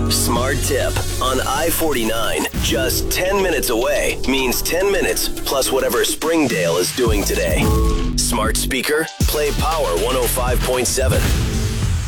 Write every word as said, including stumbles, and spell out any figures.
Smart tip. On I forty-nine, just ten minutes away means ten minutes plus whatever Springdale is doing today. Smart speaker, play Power one oh five point seven.